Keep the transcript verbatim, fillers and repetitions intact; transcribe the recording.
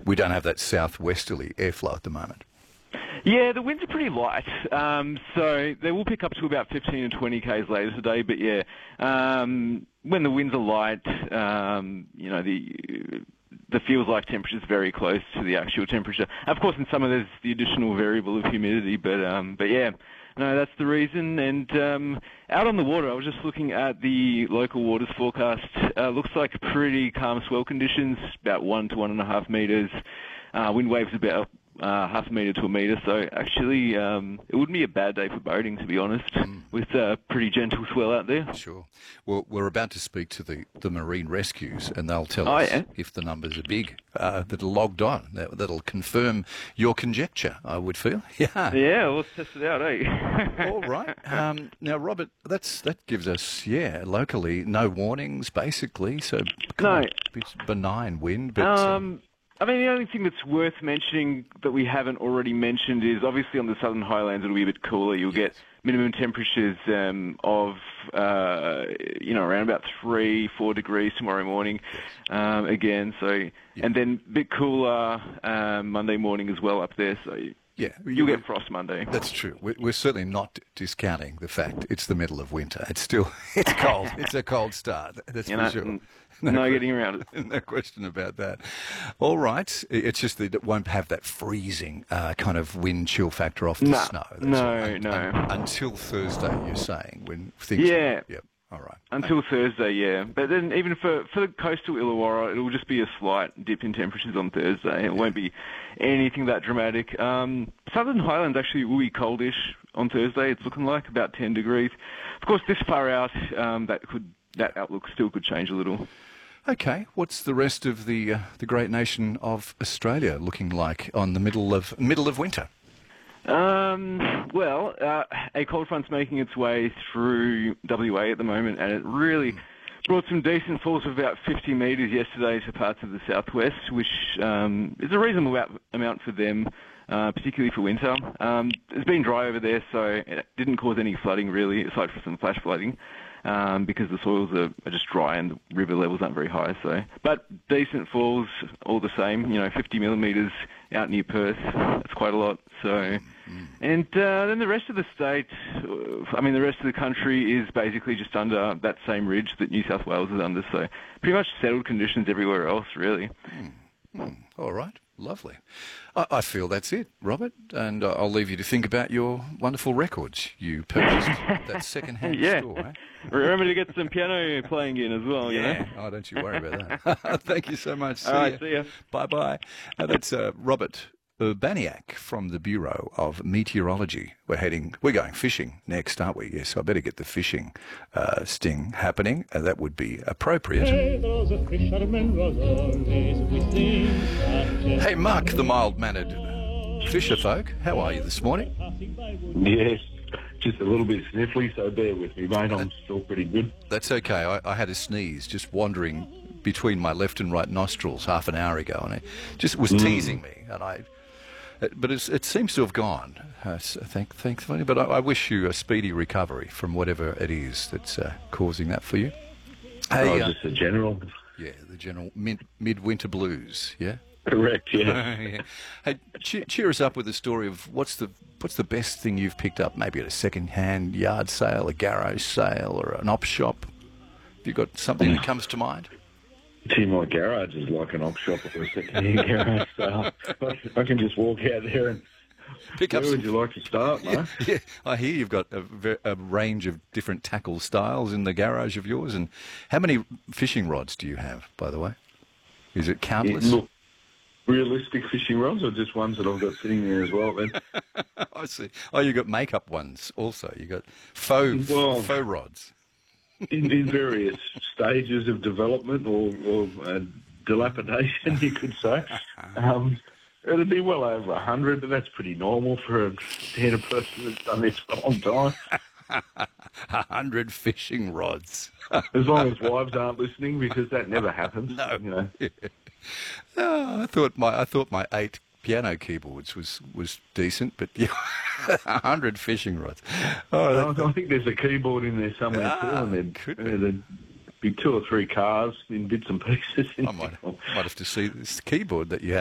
we don't have that southwesterly airflow at the moment. Yeah, the winds are pretty light, um, so they will pick up to about fifteen and twenty k's later today. But yeah, um, when the winds are light, um, you know the the feels like temperature is very close to the actual temperature. Of course, in summer there's the additional variable of humidity, but um, but yeah, no, that's the reason. And um, out on the water, I was just looking at the local waters forecast. Uh, looks like pretty calm swell conditions, about one to one and a half meters. Uh, wind waves about Uh, half a metre to a metre, so actually um, it wouldn't be a bad day for boating, to be honest, mm. with a uh, pretty gentle swell out there. Sure. Well, we're about to speak to the, the marine rescues, and they'll tell oh, us yeah? if the numbers are big uh, that are logged on. That, that'll confirm your conjecture, I would feel. Yeah. Yeah, well, let's test it out, eh? All right. Um, now, Robert, that's that gives us, yeah, locally, no warnings, basically, so no. It's benign wind, but... Um, um, I mean, the only thing that's worth mentioning that we haven't already mentioned is obviously on the southern highlands it'll be a bit cooler. You'll get minimum temperatures um, of, uh, you know, around about three, four degrees tomorrow morning um, again. So, yeah. And then a bit cooler um, Monday morning as well up there. So yeah, you'll get frost Monday. That's true. We're, we're certainly not discounting the fact it's the middle of winter. It's still, it's cold. It's a cold start. That's you for know, sure. No, no getting around it. No question about that. All right. It's just that it won't have that freezing uh, kind of wind chill factor off the no, snow. That's no, un- no. Un- until Thursday, you're saying, when things... Yeah. Yep. All right. Until okay. Thursday, yeah. But then even for, for the coastal Illawarra, it'll just be a slight dip in temperatures on Thursday. It yeah. won't be anything that dramatic. Um, Southern Highlands actually will be coldish on Thursday. It's looking like about ten degrees. Of course, this far out, um, that could that outlook still could change a little. Okay, what's the rest of the uh, the great nation of Australia looking like on the middle of middle of winter? Um, well, uh, a cold front's making its way through W A at the moment, and it really mm. brought some decent falls of about fifty metres yesterday to parts of the southwest, which um, is a reasonable amount for them, uh, particularly for winter. Um, it's been dry over there, so it didn't cause any flooding really, aside from some flash flooding. Um, because the soils are, are just dry and the river levels aren't very high. So, but decent falls all the same. You know, fifty millimetres out near Perth. That's quite a lot. So, mm. and uh, then the rest of the state, I mean, the rest of the country is basically just under that same ridge that New South Wales is under. So, pretty much settled conditions everywhere else, really. Mm. Mm. All right. Lovely. I, I feel that's it, Robert, and uh, I'll leave you to think about your wonderful records you purchased at that second-hand yeah. store. Eh? Remember to get some piano playing in as well, yeah. you know? Oh, don't you worry about that. Thank you so much. All see right, ya. see ya. Bye-bye. Uh, that's uh, Robert Urbaniak from the Bureau of Meteorology. We're heading, we're going fishing next, aren't we? Yes, I better get the fishing uh, sting happening. Uh, that would be appropriate. Hey, Mark, the mild-mannered fisher folk, how are you this morning? Yes, just a little bit sniffly, so bear with me, mate. I'm still pretty good. That's okay. I, I had a sneeze just wandering between my left and right nostrils half an hour ago, and it just was mm. teasing me, and I... But it's, it seems to have gone, uh, thank, thankfully. But I, I wish you a speedy recovery from whatever it is that's uh, causing that for you. Hey, oh, uh, just the general. Yeah, the general mid, midwinter blues. Yeah. Correct. Yeah. yeah. Hey, cheer, cheer us up with a story of what's the what's the best thing you've picked up, maybe at a second-hand yard sale, a garage sale, or an op shop. Have you got something that comes to mind? Gee, my garage is like an op shop or a second-hand garage sale. I can just walk out there and pick up. Where would you like to start, mate? Yeah, yeah, I hear you've got a, a range of different tackle styles in the garage of yours. And how many fishing rods do you have, by the way? Is it countless? Yeah, look, realistic fishing rods, or just ones that I've got sitting there as well? Then I see. Oh, you got makeup ones also. You got faux well, faux rods. In, in various stages of development or, or uh, dilapidation, you could say. Um, it'd be well over a hundred, but that's pretty normal for a standard person that's done this for a long time. A hundred fishing rods. As long as wives aren't listening, because that never happens. No. You know. Yeah. Oh, I thought my I thought my eight piano keyboards was, was decent, but yeah, a hundred fishing rods. Oh, I think there's a keyboard in there somewhere ah, too, and there'd, there'd be two or three cars in bits and pieces. I might, might have to see this keyboard that you have.